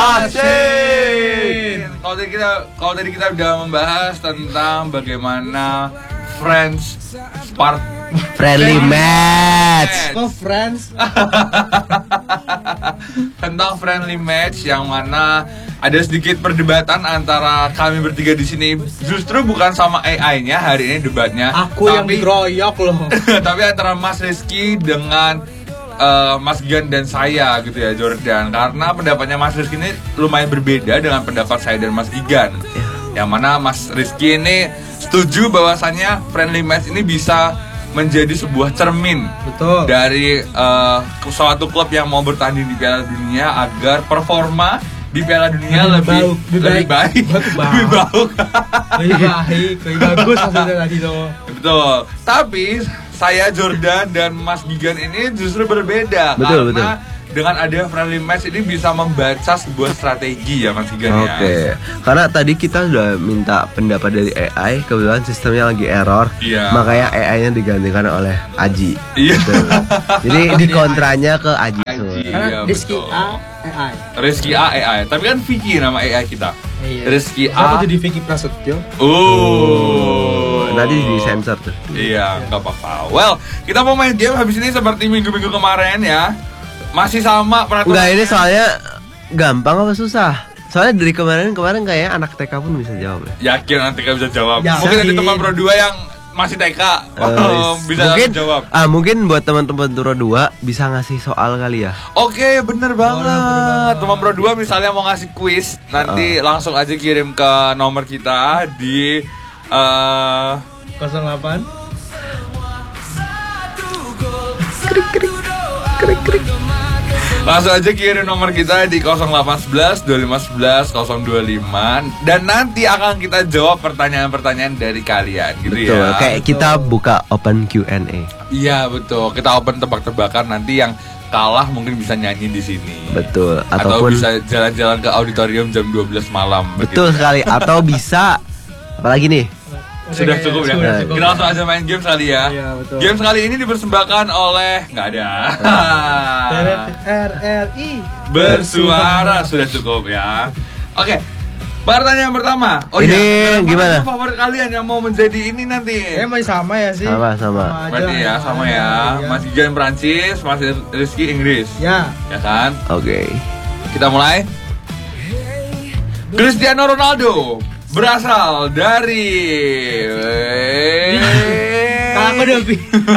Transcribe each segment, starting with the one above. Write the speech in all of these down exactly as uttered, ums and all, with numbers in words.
Asin. Kalau tadi kita kalau tadi kita udah membahas tentang bagaimana Friends Spark Friendly match. Kok friends? Tentang friendly match yang mana ada sedikit perdebatan antara kami bertiga di sini. Justru bukan sama A I-nya hari ini debatnya. Aku tapi, yang dikeroyok loh. Tapi antara Mas Rizky dengan uh, Mas Gian dan saya gitu ya, Jordan. Karena pendapatnya Mas Rizky ini lumayan berbeda dengan pendapat saya dan Mas Gigan. Yang mana Mas Rizky ini setuju bahwasannya friendly match ini bisa menjadi sebuah cermin. Betul. Dari uh, suatu klub yang mau bertanding di Piala Dunia agar performa di Piala Dunia lebih lebih baik, lebih baik, lebih baik, lebih bagus maksudnya tadi tuh. Betul. Tapi saya Jordan dan Mas Gigan ini justru berbeda. Betul, karena betul. dengan ada friendly match ini bisa membaca sebuah strategi ya Mas Gigan. Oke. Ya. Okay. Karena tadi kita sudah minta pendapat dari A I, kebetulan sistemnya lagi error. Iya. Makanya A I-nya digantikan oleh Aji. Iya. Gitu. Jadi di kontranya ke Aji. Aji. Karena Iya, Rizky betul. A, A I. Rizky A A I. Tapi kan Vicky nama A I kita. Iya. Rizky Apa A. jadi Vicky Prasetyo? Oh. Nanti disensor tuh. Iya, nggak apa-apa. Well, kita mau main game habis ini seperti minggu-minggu kemarin ya. Masih sama peraturan. Enggak, ini soalnya gampang apa susah? Soalnya dari kemarin-kemarin kayaknya anak T K pun bisa jawab ya. Yakin nanti kan bisa jawab. Yakin. Mungkin ada teman Pro dua yang masih T K. Uh, bisa mungkin jawab. Ah, mungkin buat teman-teman Pro dua bisa ngasih soal kali ya. Oke, bener banget. Teman Pro dua misalnya mau ngasih kuis, nanti uh. langsung aja kirim ke nomor kita di uh, nol delapan Krik krik krik krik. langsung aja kirim nomor kita di nol delapan satu satu dua lima satu satu nol dua lima dan nanti akan kita jawab pertanyaan-pertanyaan dari kalian gitu. Betul, ya. kayak kita buka open Q and A. Iya, betul. Kita open tebak-tebakan, nanti yang kalah mungkin bisa nyanyi di sini. Betul, Atau ataupun bisa jalan-jalan ke auditorium jam dua belas malam. betul begitu. sekali, atau bisa apalagi nih? Sudah cukup ya. Sudah cukup. Kita langsung aja main game kali ya. Iya, betul. Game kali ini dipersembahkan oleh nggak ada. R R I Bersuara sudah cukup ya. Oke. Pertanyaan pertama. Oh Ini iya, gimana? favorit kalian yang mau menjadi ini nanti? Eh masih sama ya sih. Sama sama. aja. Berarti ya sama ya. Mas Gigan Prancis, Mas Rizky Inggris. Ya. Ya kan? Oke. Kita mulai. Cristiano Ronaldo berasal dari Kakak aku udah pi.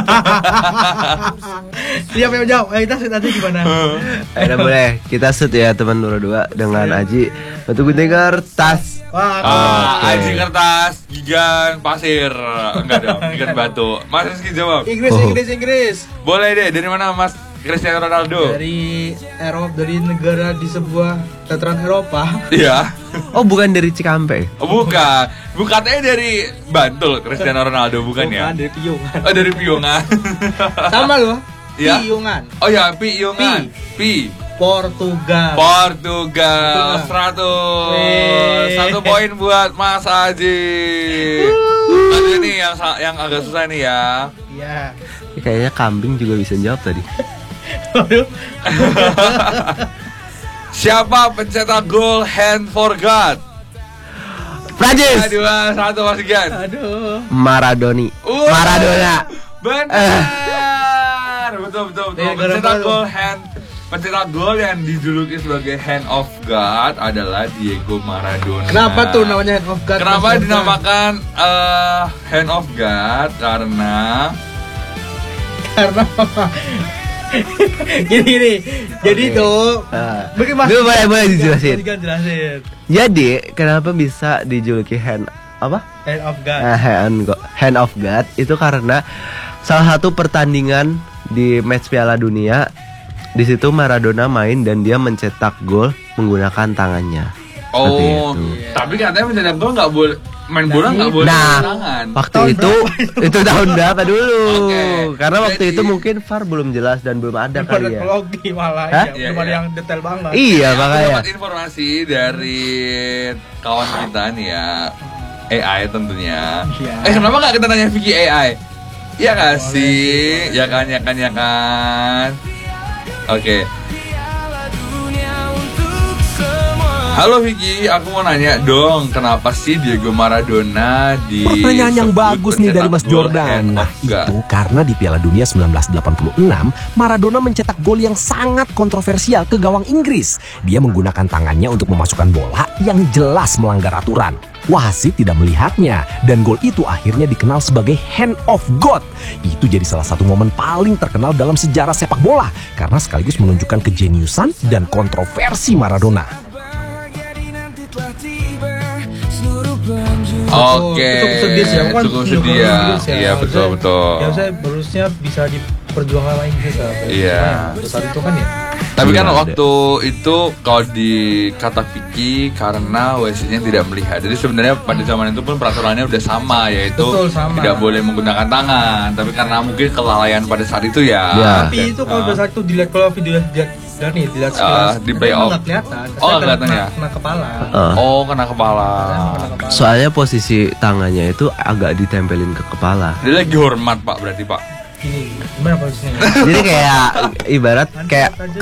Siapa yang jawab? Eh, kita shoot nanti gimana? Ayo boleh kita shoot ya teman Nuro dua dengan Aji. Batu gunting kertas. Wah, aku. Ah, Oke. Aji kertas, Gigan pasir. Enggak dong, Gigan batu. Mas Rizky jawab. Inggris, Oh. Inggris, Inggris. Boleh deh, dari mana Mas Cristiano Ronaldo? Dari Eropa, dari negara di sebuah dataran Eropa. Iya. Oh, bukan dari Cikampek. Oh, bukan. Bukan katanya dari Bantul Cristiano Ronaldo bukan, ya? Bukan, dari Piungan. Oh, dari Piungan. Sama loh. Ya. Piungan. Oh ya, Piungan. Pi. Portugal. Portugal. seratus. Wih. Satu poin buat Mas Aji. Aduh, ini yang sa- yang agak susah nih ya. Iya. Ya, kayaknya kambing juga bisa jawab tadi. Aduh. Siapa pencetak gol Hand for God? Prancis. Dua, satu Mas Gian. Aduh. Maradoni. Wah, Maradona. Benar. Betul betul betul. Eh, Pencetak gara-gara- gol hand pencetak gol yang dijuluki sebagai Hand of God adalah Diego Maradona. Kenapa tuh namanya Hand of God? Kenapa Mas dinamakan eh, Hand of God? Karena Karena apa? Gini gini. Jadi Oke. tuh Ah. mungkin Mas Dulu boleh boleh dijelasin. Mas Igan jelasin. Jadi kenapa bisa dijuluki hand apa? Hand of God. Ah, hand, go- hand of God itu karena salah satu pertandingan di match Piala Dunia, di situ Maradona main dan dia mencetak gol menggunakan tangannya. Seperti oh, itu. tapi katanya pencetak gol nggak boleh main bola nggak boleh Nah, pakai tangan. waktu Tahun itu itu tahun berapa dulu? Oke, Karena waktu jadi- itu mungkin V A R belum jelas dan belum ada Belum ada kali ya. teknologi malah Hah? ya, Iya, belum ada iya. yang detail banget. Iya, Aku makanya. dapat informasi dari kawan kita nih ya, A I tentunya. Iya. Eh kenapa nggak kita tanya Vicky A I? Iya nggak sih? Ya kan, ya kan, ya kan. Oke. Halo Vicky, aku mau nanya dong, kenapa sih Diego Maradona di Pertanyaan yang bagus nih dari Mas Jordan. Nah, Enggak. itu karena di Piala Dunia seribu sembilan ratus delapan puluh enam, Maradona mencetak gol yang sangat kontroversial ke gawang Inggris. Dia menggunakan tangannya untuk memasukkan bola yang jelas melanggar aturan. Wasit tidak melihatnya, dan gol itu akhirnya dikenal sebagai Hand of God. Itu jadi salah satu momen paling terkenal dalam sejarah sepak bola, karena sekaligus menunjukkan kejeniusan dan kontroversi Maradona. Oke, cukup sedih sih, aku kan cukup pendukung sedih ya. Inggris ya. Iya betul Harusnya- betul. Ya saya harusnya bisa diperjuangkan sama Inggris lah. Iya. Cuma saat itu kan ya. Tapi kan Iya, waktu itu kalau di kata Vicky karena wasitnya tidak melihat. Jadi sebenarnya pada zaman itu pun peraturannya udah sama, yaitu Betul, sama. tidak boleh menggunakan tangan. Tapi karena mungkin kelalaian pada saat itu ya. Ya. Tapi itu kalau Ah. pada saat itu dilihat kalau video dilihat dan nih dilihat Ah, sekilas di itu play emang off. nggak kelihatan. Oh, Saya nggak kelihatan kena- ya? Kena kepala. Ah. Oh, kena kepala. Kena kepala. Soalnya posisi tangannya itu agak ditempelin ke kepala. Dia lagi hormat Pak berarti Pak. Gini, gimana posisinya? Jadi kayak ibarat kayak Angkat aja.